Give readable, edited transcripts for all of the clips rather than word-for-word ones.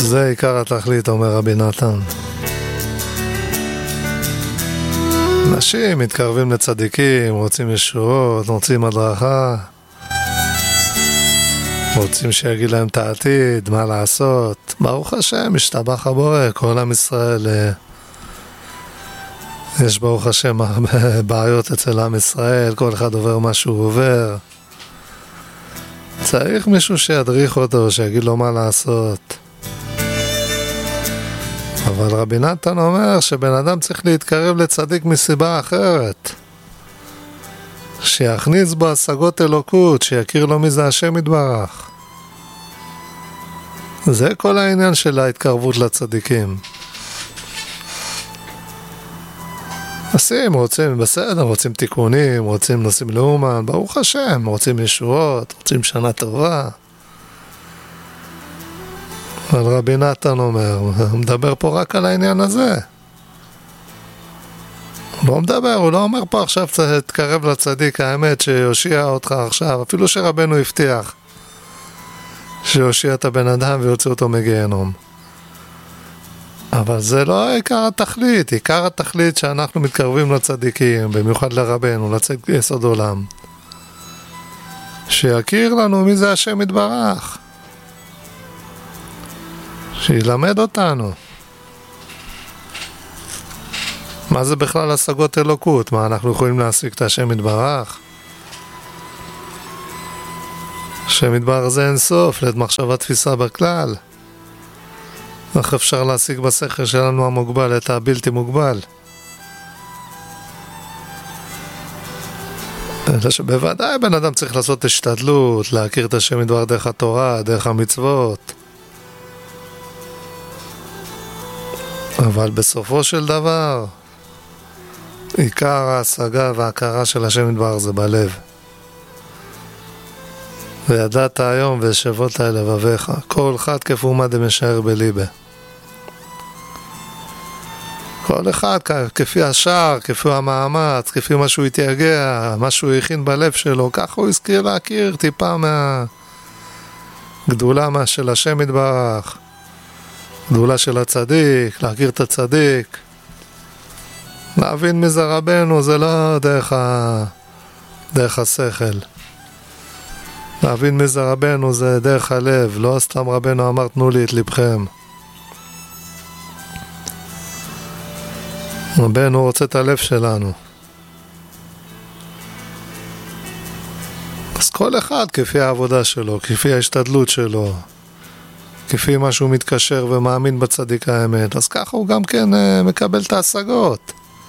זה עיקר התכלית, אומר רבי נתן. אנשים מתקרבים לצדיקים, רוצים ישועות, רוצים הדרכה, רוצים שיגיד להם את העתיד, מה לעשות. ברוך השם, משתבח הבורא, כל עם ישראל, יש ברוך השם בעיות אצל עם ישראל, כל אחד עובר מה שהוא עובר. צריך מישהו שידריך אותו, שיגיד לו מה לעשות. אבל רבי נתן אומר שבן אדם צריך להתקרב לצדיק מסיבה אחרת, שיכניס בו השגות אלוקות, שיכיר לו מי זה השם יתברך. זה כל העניין של ההתקרבות לצדיקים. עושים, רוצים בסדר, רוצים תיקונים, רוצים נושאים לאומן, ברוך השם, רוצים ישועות, רוצים שנה טובה. אבל רבי נתן אומר, הוא מדבר פה רק על העניין הזה. הוא לא מדבר, הוא לא אומר פה עכשיו תתקרב לצדיק, האמת שיושיע אותך עכשיו, אפילו שרבנו הבטיח שיושיע את הבן אדם ויוצא אותו מגיהנום. אבל זה לא עיקר התכלית, עיקר התכלית שאנחנו מתקרבים לצדיקים, במיוחד לרבנו, לצדיק יסוד עולם. שיכיר לנו מי זה השם יתברך. שילמד אותנו. מה זה בכלל השגות אלוקות? מה אנחנו יכולים להשיג את השם יתברך? השם יתברך זה אין סוף, לעת מחשבה תפיסה בכלל. איך אפשר להשיג בשכל שלנו המוגבל את הבלתי מוגבל? אלא שבוודאי בן אדם צריך לעשות השתדלות, להכיר את השם יתברך דרך התורה, דרך המצוות. אבל בסופו של דבר, עיקר ההשגה וההכרה של השם יתברך זה בלב. וידעת היום וישבות על לבביך, כל אחד כפי דמשאר בליבה. כל אחד כפי השער, כפי המאמץ, כפי מה שהוא התייגע, מה שהוא הכין בלב שלו, ככה הוא הזכיר להכיר טיפה מהגדולה של השם יתברך, גדולה של הצדיק, להכיר את הצדיק, להבין מי זה רבנו, זה לא דרך השכל. להבין מי זה רבנו זה דרך הלב, לא סתם רבנו אמר תנו לי את לבכם. רבנו רוצה את הלב שלנו. אז כל אחד כפי העבודה שלו, כפי ההשתדלות שלו, כפי מה שהוא מתקשר ומאמין בצדיק האמת, אז ככה הוא גם כן מקבל את ההשגות.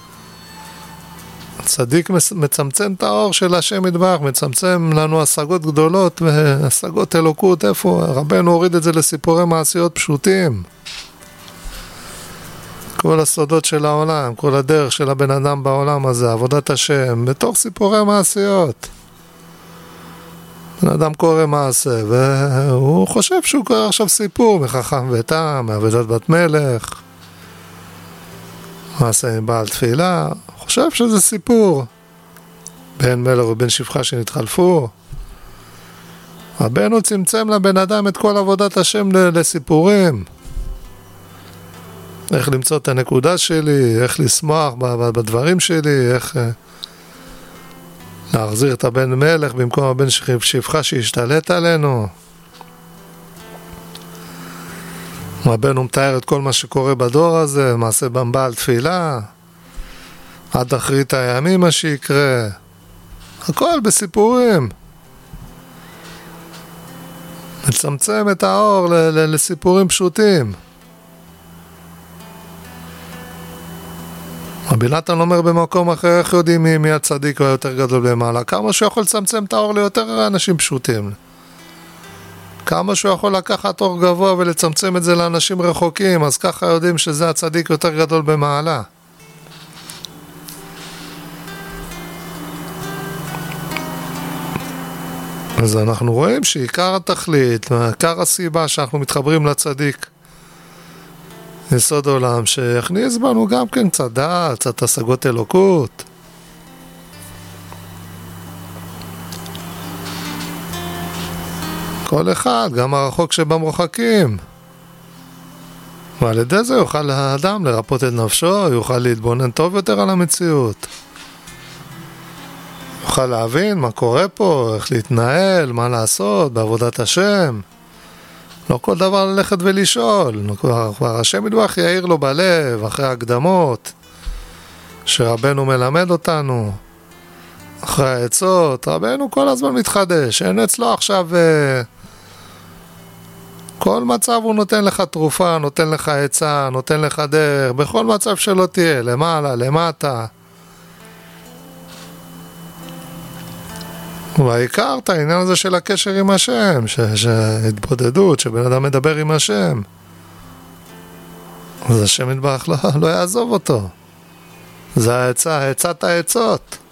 הצדיק מצמצם את האור של השם יתברך, מצמצם לנו השגות גדולות והשגות אלוקות. איפה? רבנו הוריד את זה לסיפורי מעשיות פשוטים. כל הסודות של העולם, כל הדרך של הבן אדם בעולם הזה, עבודת השם, בתוך סיפורי מעשיות. בן אדם קורא מעשה, והוא חושב שהוא קורא עכשיו סיפור מחכם ותם, מעבודת בת מלך, מעשה עם בעל תפילה, חושב שזה סיפור. בן מלך ובן שפחה שנתחלפו. רבנו צמצם לבן אדם את כל עבודת השם לסיפורים. איך למצוא את הנקודה שלי, איך לשמוח בדברים שלי, איך להחזיר את הבן מלך במקום הבן שפחה שהשתלט עלינו. רבנו מתאר את כל מה שקורה בדור הזה, מעשה בעל תפילה, עד אחרית הימים מה שיקרה, הכל בסיפורים. מצמצם את האור לסיפורים פשוטים. רבי נתן אומר במקום אחר, איך יודעים מי הצדיק הוא יותר גדול למעלה? כמה שהוא יכול לצמצם את האור ליותר אנשים פשוטים. כמה שהוא יכול לקחת אור גבוה ולצמצם את זה לאנשים רחוקים, אז ככה יודעים שזה הצדיק יותר גדול במעלה. אז אנחנו רואים שעיקר התכלית, עיקר הסיבה שאנחנו מתחברים לצדיק יסוד עולם, שיכניס בנו גם כן קצת דעת, קצת השגות אלוקות. כל אחד, גם הרחוק שבמרוחקים, ועל ידי זה יוכל האדם לרפות את נפשו, יוכל להתבונן טוב יותר על המציאות. יוכל להבין מה קורה פה, איך להתנהל, מה לעשות בעבודת השם. לא כל דבר ללכת ולשאול, כבר השם ידבח יאיר לו בלב, אחרי הקדמות שרבנו מלמד אותנו, אחרי העצות, רבנו כל הזמן מתחדש, אין אצלו עכשיו, כל מצב הוא נותן לך תרופה, נותן לך עצה, נותן לך דרך, בכל מצב שלא תהיה, למעלה, למטה. והעיקר את העניין הזה של הקשר עם השם, שהתבודדות, שבן אדם מדבר עם השם, אז השם יתברך לא יעזוב אותו. זה העצה, עצת העצות.